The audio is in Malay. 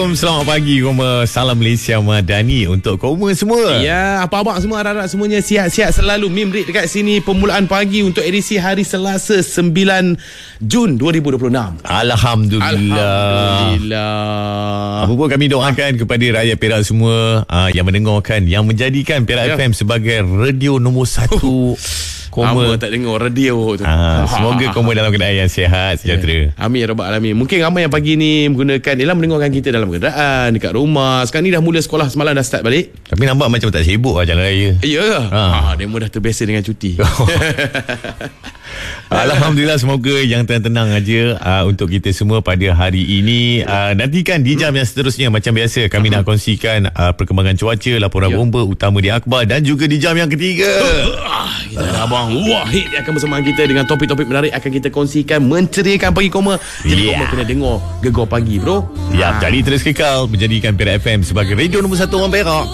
Selamat pagi Koma. Salam Malaysia Madani untuk Koma semua. Ya, apa abang semua, harap semuanya sihat-sihat selalu. Mimrit dekat sini permulaan pagi untuk edisi hari Selasa 9 Jun 2026. Alhamdulillah. Apa pun kami doakan kepada rakyat Perak semua yang mendengarkan, yang menjadikan Perak FM sebagai radio nombor 1. Koma tak dengar radio tu. Semoga Koma dalam keadaan yang sihat, sejahtera. Amin ya rabbal alamin. Mungkin ramai yang pagi ni menggunakan, mendengarkan kita dalam kenderaan, dekat rumah. Sekarang ni dah mula sekolah, semalam dah start balik. Tapi nampak macam tak sibuk lah jalan raya. Ya. Demo dah terbiasa dengan cuti. Alhamdulillah, semoga yang tenang-tenang aja untuk kita semua pada hari ini. Nantikan di jam yang seterusnya, macam biasa kami nak kongsikan perkembangan cuaca, laporan bomba utama di akhbar, dan juga di jam yang ketiga kita ada abang Wahid akan bersama kita dengan topik-topik menarik akan kita kongsikan, menceriakan pagi Koma. Jadi Koma kena dengar Gegar Pagi, bro. Jadi terus kekal menjadikan Perak FM sebagai radio nombor 1 orang Perak.